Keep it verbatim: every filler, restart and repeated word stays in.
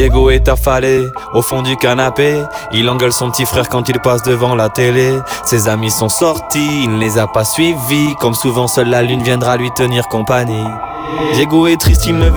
Diego est affalé au fond du canapé. Il engueule son petit frère quand il passe devant la télé. Ses amis sont sortis, il ne les a pas suivis. Comme souvent seule la lune viendra lui tenir compagnie. Diego est triste, il ne veut